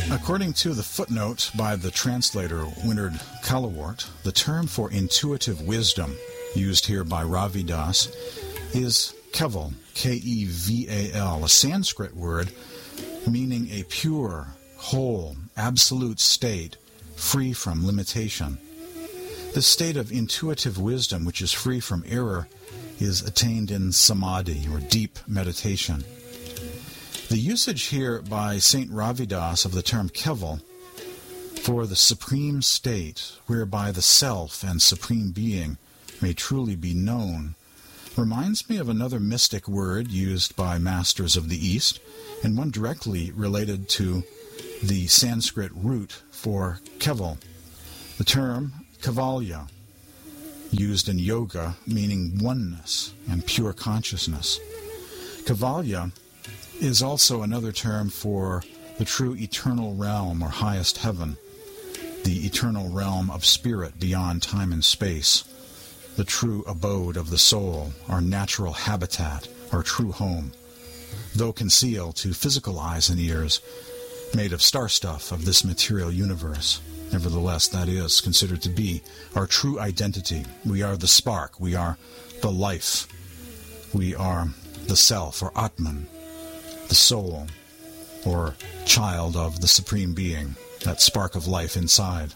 According to the footnote by the translator Winard Kalawart, the term for intuitive wisdom used here by Ravidas is keval, K-E-V-A-L, a Sanskrit word meaning a pure, whole, absolute state free from limitation. This state of intuitive wisdom, which is free from error, is attained in samadhi, or deep meditation. The usage here by Saint Ravidas of the term keval for the supreme state, whereby the self and supreme being may truly be known, reminds me of another mystic word used by masters of the East, and one directly related to the Sanskrit root for keval, the term kavalya, used in yoga, meaning oneness and pure consciousness. Kavalya is also another term for the true eternal realm or highest heaven, the eternal realm of spirit beyond time and space, the true abode of the soul, our natural habitat, our true home, though concealed to physical eyes and ears, made of star stuff of this material universe. Nevertheless, that is considered to be our true identity. We are the spark, we are the life, we are the self, or Atman, the soul, or child of the Supreme Being, that spark of life inside.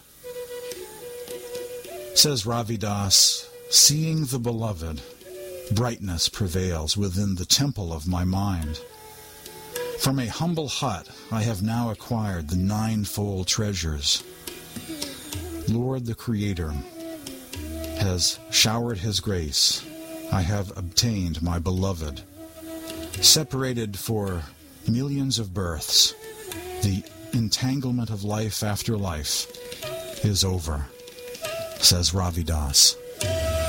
Says Ravidas, seeing the beloved, brightness prevails within the temple of my mind. From a humble hut I have now acquired the ninefold treasures. Lord the Creator has showered his grace. I have obtained my beloved. Separated for millions of births, the entanglement of life after life is over, says Ravidas.